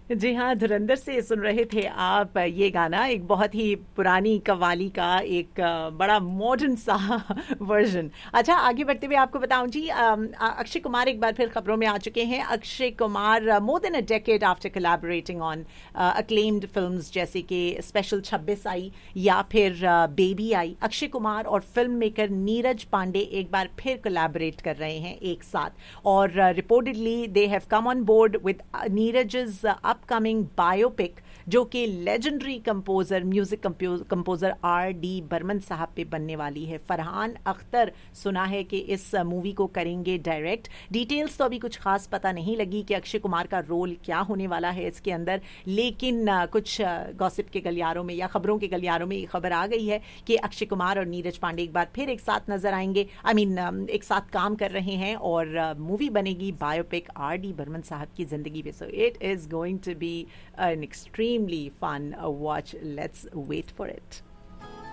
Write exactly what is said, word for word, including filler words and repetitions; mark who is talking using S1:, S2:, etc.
S1: जी हाँ, धुरंधर से सुन रहे थे आप ये गाना। एक बहुत ही पुरानी कव्वाली का एक अ, बड़ा मॉडर्न सा वर्जन। अच्छा, आगे बढ़ते हुए आपको बताऊं जी, अम, अ, अक्षय कुमार एक बार फिर खबरों में आ चुके हैं। Akshay Kumar more than a decade after collaborating on acclaimed films जैसे कि स्पेशल छब्बीस आई या फिर बेबी आई, अक्षय कुमार और फिल्म मेकर नीरज पांडे एक बार फिर कोलैबोरेट कर रहे हैं एक साथ। और reportedly they have come on board with नीरज's upcoming biopic, जो कि legendary composer music composer R D Burman साहब पे बनने वाली है। फरहान अख्तर सुना है कि इस मूवी को करेंगे डायरेक्ट। डिटेल्स तो अभी कुछ खास पता नहीं लगी कि अक्षय कुमार का रोल क्या होने वाला है इसके अंदर, लेकिन uh, कुछ गॉसिप uh, के गलियारों में या खबरों के गलियारों में ये खबर आ गई है कि अक्षय कुमार और नीरज पांडे एक बार फिर एक साथ नजर आएंगे। आई I मीन mean, uh, एक साथ काम कर रहे हैं और मूवी uh, बनेगी बायोपिक आर डी बर्मन साहब की जिंदगी पे। So it is going to be an extremely fun uh, watch. Let's wait for it.